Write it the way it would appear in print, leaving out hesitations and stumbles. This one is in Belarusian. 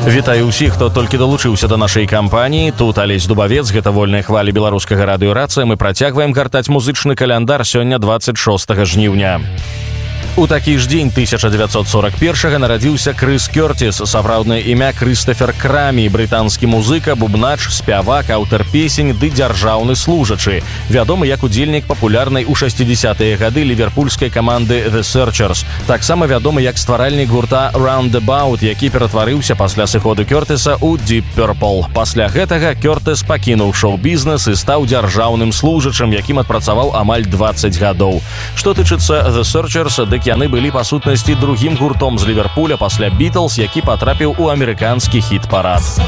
Вітаю ўсіх, хто толькі далучыўся да нашай кампаніі. Тут Алесь Дубавец, гэта вольныя хвалі беларускага радыёрацыя. Мы працягваем гартаць музычны каляндар сёння 26 жніўня. У такі ж дзень 1941 нарадзіўся Крыс Кёртис, сапраўднае імя Крыстафер Крамі, брытанскі музыка, бубнач, спявак, аўтар песень ды дзяржаўны служачы. Вядомы як удзельнік папулярнай у 60-е гады ліверпульскай каманды The Searchers. Таксама вядомы як стваральнік гурта Roundabout, які ператварыўся пасля сыходу Кёртиса ў Deep Purple. Пасля гэтага Кёртис пакінуў шоу-бізнес і стаў дзяржаўным служачым, якім адпрацаваў амаль 20 гадоў. Што тычыцца The Searchers, дык яны былі па сутнасці другім гуртом з Ліверпуля пасля Beatles, які патрапіў у амерыканскі хіт-парад.